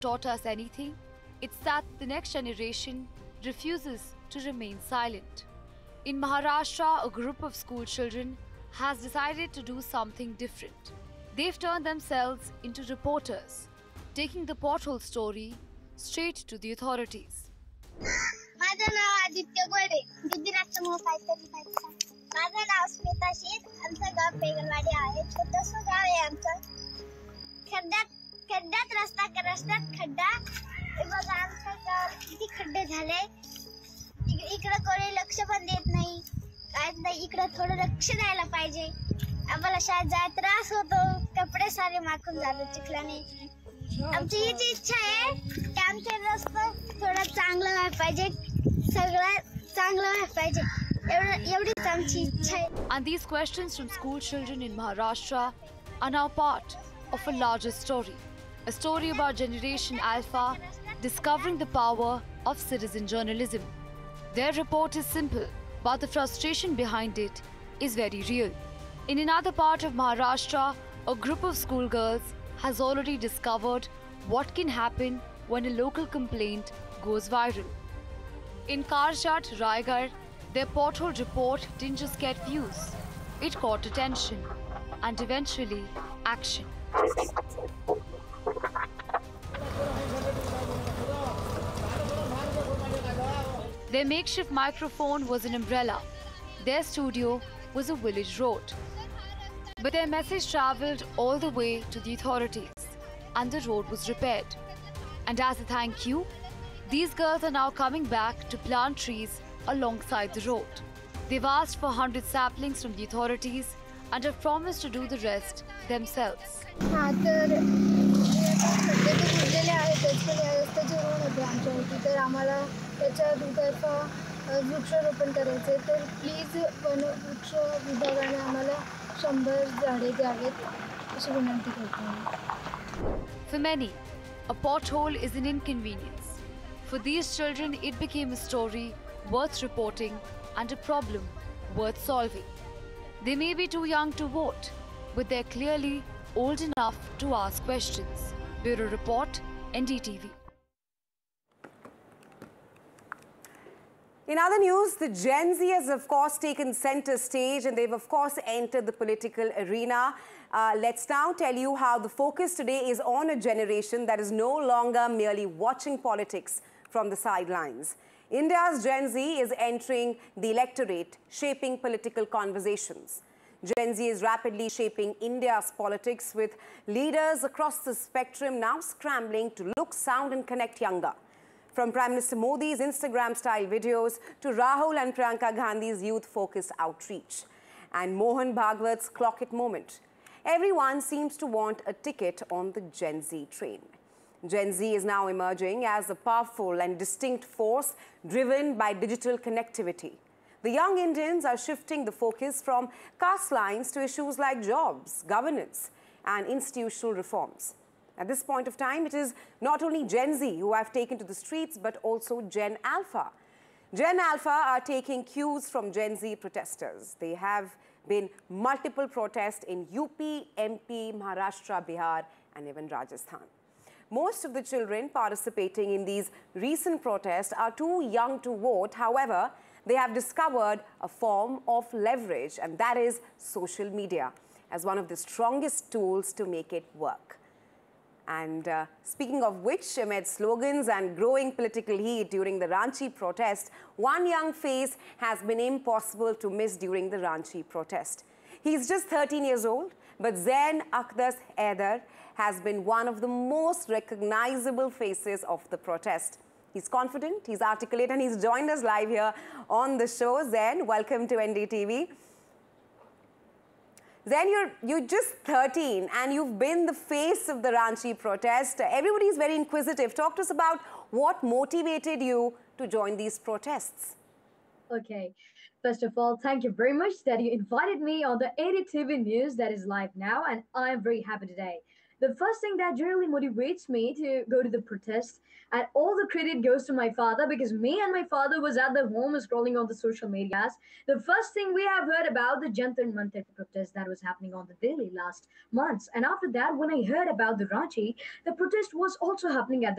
taught us anything, it's that the next generation refuses to remain silent. In Maharashtra, a group of school children has decided to do something different. They've turned themselves into reporters, taking the pothole story straight to the authorities. माझं नाव आदित्य गोडे गुजरातसमोर काहीतरी पाहिजे माझं नाव स्मिता शेठ आमचं गाव पेगलवाडी आहे छोटंसं गाव आहे आमचं खड्ड्यात रस्त्यात खड्डा बघा आमच्या गावात किती खड्डे झाले इकडे कोणी लक्ष पण देत नाही काहीच नाही इकडे थोडं लक्ष द्यायला पाहिजे आम्हाला शाळेत जायला त्रास होतो कपडे सारे माखून जातात चिखलाने आमची हीच इच्छा आहे की आमचे रस्ते थोडं चांगलं व्हायला पाहिजे सगळं चांगलं व्हायला पाहिजे एवढीच आमची इच्छा आहे. And these questions from school children in Maharashtra are now part of a larger story. A story about Generation Alpha discovering the power of citizen journalism. Their report is simple, but the frustration behind it is very real. In another part of Maharashtra, a group of schoolgirls has already discovered what can happen when a local complaint goes viral. In Karjat, Raigad, their pothole report didn't just get views, it caught attention and eventually action. Their makeshift microphone was an umbrella. Their studio was a village road. But their message travelled all the way to the authorities and the road was repaired. And as a thank you, these girls are now coming back to plant trees alongside the road. They've asked for 100 saplings from the authorities and have promised to do the rest themselves. वृक्षारोपण करायचे तर please वनवृक्ष विभागाने आम्हाला 100 झाडे द्यावेत अशी विनंती करतो. For many, a pothole is an inconvenience. For these children, it became a story worth reporting and a problem worth solving. They may be too young to vote, but they're clearly old enough to ask questions. Bureau Report, NDTV. In other news, the Gen Z has of course taken center stage and they've of course entered the political arena. Let's now tell you how the focus today is on a generation that is no longer merely watching politics from the sidelines. India's Gen Z is entering the electorate, shaping political conversations. Gen Z is rapidly shaping India's politics with leaders across the spectrum now scrambling to look, sound and connect younger. From Prime Minister Modi's Instagram-style videos to Rahul and Priyanka Gandhi's youth-focused outreach and Mohan Bhagwat's clock it moment, everyone seems to want a ticket on the Gen Z train. Gen Z is now emerging as a powerful and distinct force driven by digital connectivity. The young Indians are shifting the focus from caste lines to issues like jobs, governance and institutional reforms. At this point of time, it is not only Gen Z who have taken to the streets, but also Gen Alpha. Gen Alpha are taking cues from Gen Z protesters. There have been multiple protests in UP, MP, Maharashtra, Bihar, and even Rajasthan. Most of the children participating in these recent protests are too young to vote. However, they have discovered a form of leverage, and that is social media, as one of the strongest tools to make it work. And speaking of which, amid slogans and growing political heat during the Ranchi protest, one young face has been impossible to miss during the Ranchi protest. He's just 13 years old, but Zain Akdas Haider has been one of the most recognizable faces of the protest. He's confident, he's articulate, and he's joined us live here on the show. Zain, welcome to NDTV. Zain, you're just 13 and you've been the face of the Ranchi protest. Everybody is very inquisitive. Talk to us about what motivated you to join these protests. Okay, first of all, thank you very much that you invited me on the NDTV news that is live now, and I'm very happy today. the first thing that generally motivates me to go to the protest, and all the credit goes to my father, because me and my father was at the home scrolling on the social medias. The first thing we have heard about the Jantar Mantar protest that was happening on the Delhi last months. And after that, when I heard about the Ranchi, the protest was also happening at the